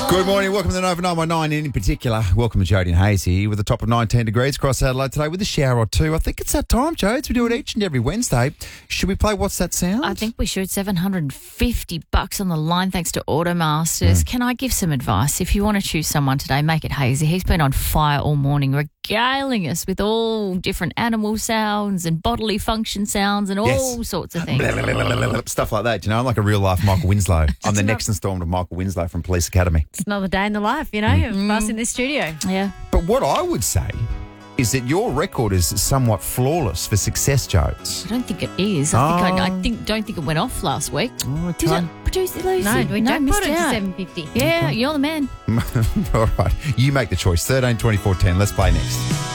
Good morning. Welcome to the Nova 919. In particular, welcome to Jody and Hazy with a top of 19 degrees across Adelaide today with a shower or two. I think it's that time, Jodes. We do it each and every Wednesday. Should we play What's That Sound? I think we should. $750 on the line thanks to Automasters. Can I give some advice? If you want to choose someone today, make it Hazy. He's been on fire all morning, regaling us with all different animal sounds and bodily function sounds and all sorts of things. Stuff like that. You know, I'm like a real life Michael Winslow. I'm the next installment of Michael Winslow from Police Academy. It's another day in the life, you know, of us in this studio. Yeah. But what I would say is that your record is somewhat flawless for success, Jodes. I don't think it is. I don't think it went off last week. Oh, Did it? Producer Lucy? No, we don't missed put it to out. 750. Yeah, you're the man. All right. You make the choice. 13, 24, 10. Let's play next.